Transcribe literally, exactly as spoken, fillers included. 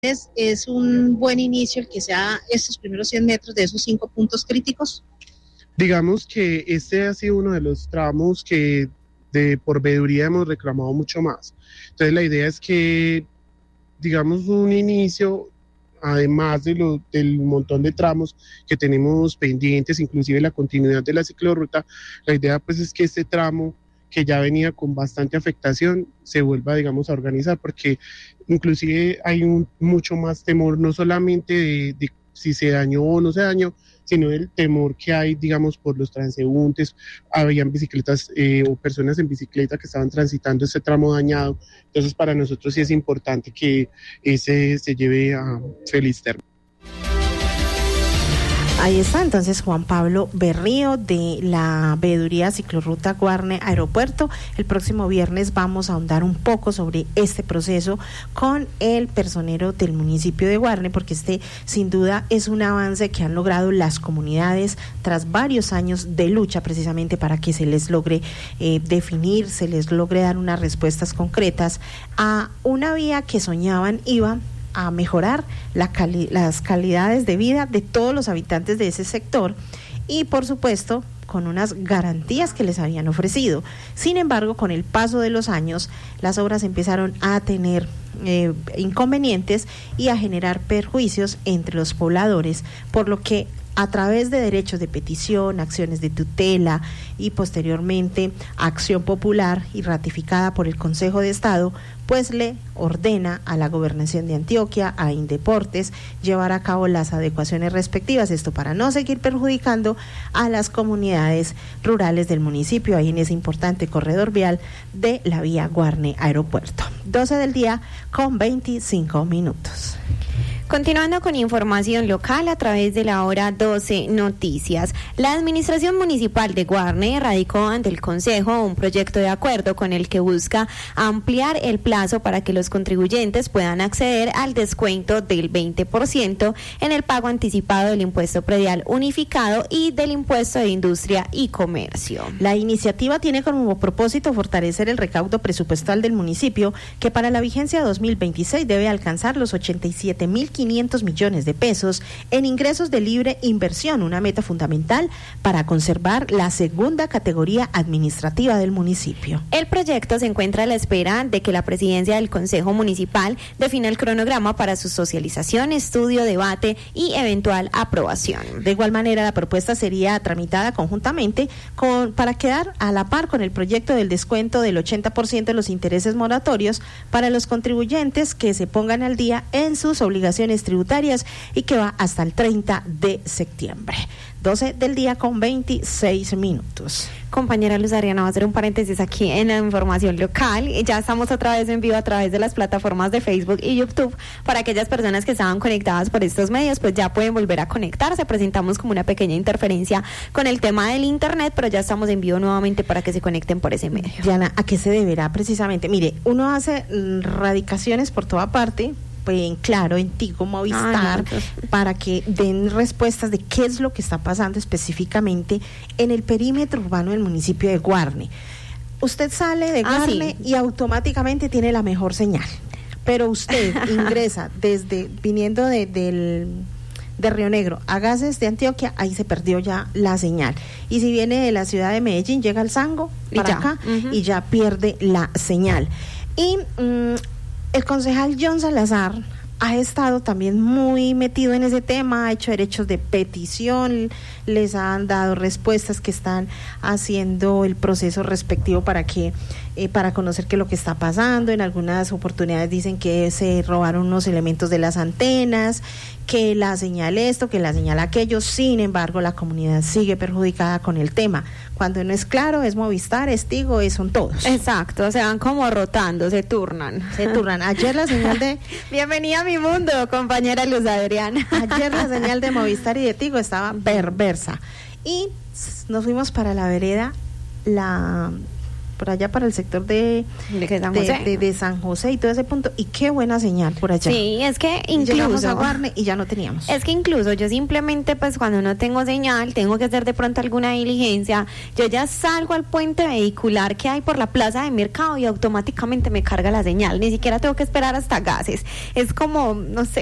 Es, es un buen inicio el que sea estos primeros cien metros de esos cinco puntos críticos. Digamos que este ha sido uno de los tramos que de por veeduría hemos reclamado mucho más. Entonces la idea es que, digamos, un inicio, además de lo, del montón de tramos que tenemos pendientes, inclusive la continuidad de la ciclorruta, la idea pues es que este tramo que ya venía con bastante afectación se vuelva, digamos, a organizar, porque inclusive hay un, mucho más temor, no solamente de, de si se dañó o no se dañó, sino el temor que hay, digamos, por los transeúntes. Habían bicicletas eh, o personas en bicicleta que estaban transitando ese tramo dañado. Entonces, para nosotros sí es importante que ese se lleve a feliz término. Ahí está entonces Juan Pablo Berrío de la Veeduría Ciclorruta Guarne Aeropuerto. El próximo viernes vamos a ahondar un poco sobre este proceso con el personero del municipio de Guarne, porque este sin duda es un avance que han logrado las comunidades tras varios años de lucha precisamente para que se les logre eh, definir, se les logre dar unas respuestas concretas a una vía que soñaban iba a mejorar la cali- las calidades de vida de todos los habitantes de ese sector y por supuesto con unas garantías que les habían ofrecido. Sin embargo, con el paso de los años, las obras empezaron a tener eh, inconvenientes y a generar perjuicios entre los pobladores, por lo que a través de derechos de petición, acciones de tutela y posteriormente acción popular y ratificada por el Consejo de Estado, pues le ordena a la Gobernación de Antioquia, a Indeportes, llevar a cabo las adecuaciones respectivas, esto para no seguir perjudicando a las comunidades rurales del municipio, ahí en ese importante corredor vial de la vía Guarne Aeropuerto. doce del día con veinticinco minutos. Continuando con información local a través de la hora doce Noticias, la Administración Municipal de Guarne radicó ante el Consejo un proyecto de acuerdo con el que busca ampliar el plazo para que los contribuyentes puedan acceder al descuento del veinte por ciento en el pago anticipado del impuesto predial unificado y del impuesto de industria y comercio. La iniciativa tiene como propósito fortalecer el recaudo presupuestal del municipio, que para la vigencia dos mil veintiséis debe alcanzar los ochenta y siete mil quinientos millones de pesos en ingresos de libre inversión, una meta fundamental para conservar la segunda categoría administrativa del municipio. El proyecto se encuentra a la espera de que la presidencia del Consejo Municipal defina el cronograma para su socialización, estudio, debate y eventual aprobación. De igual manera, la propuesta sería tramitada conjuntamente con, para quedar a la par con el proyecto del descuento del ochenta por ciento de los intereses moratorios para los contribuyentes que se pongan al día en sus obligaciones tributarias y que va hasta el treinta de septiembre. doce del día con veintiséis minutos. Compañera Luz Adriana, va a hacer un paréntesis aquí en la información local. Ya estamos otra vez en vivo a través de las plataformas de Facebook y YouTube. Para aquellas personas que estaban conectadas por estos medios, pues ya pueden volver a conectarse. Presentamos como una pequeña interferencia con el tema del internet, pero ya estamos en vivo nuevamente para que se conecten por ese medio. Diana, ¿a qué se deberá precisamente? Mire, uno hace radicaciones por toda parte, en Claro, en Tigo, Movistar, ah, no, pues. para que den respuestas de qué es lo que está pasando específicamente en el perímetro urbano del municipio de Guarne. Usted sale de Guarne ah, sí. y automáticamente tiene la mejor señal, pero usted ingresa desde, viniendo de, del... de Río Negro a Gases de Antioquia, ahí se perdió ya la señal. Y si viene de la ciudad de Medellín, llega al Sango, para y acá, uh-huh. y ya pierde la señal. Y mmm, el concejal John Salazar ha estado también muy metido en ese tema, ha hecho derechos de petición, les han dado respuestas que están haciendo el proceso respectivo para que eh, para conocer qué es lo que está pasando. En algunas oportunidades dicen que se robaron unos elementos de las antenas, que la señal esto, que la señal aquello. Sin embargo, la comunidad sigue perjudicada con el tema. Cuando no es Claro, es Movistar, es Tigo, es, son todos. Exacto, se van como rotando, se turnan. Se turnan. Ayer la señal de... Bienvenida a mi mundo, compañera Luz Adriana. Ayer la señal de Movistar y de Tigo estaba perversa. Y nos fuimos para la vereda, la por allá para el sector de, de, San de, José. de, de San José y todo ese punto, y qué buena señal por allá. Sí, es que incluso llegamos a Guarne y ya no teníamos. Es que incluso yo simplemente, pues cuando no tengo señal, tengo que hacer de pronto alguna diligencia, yo ya salgo al puente vehicular que hay por la plaza de mercado y automáticamente me carga la señal, ni siquiera tengo que esperar hasta gases. Es como, no sé,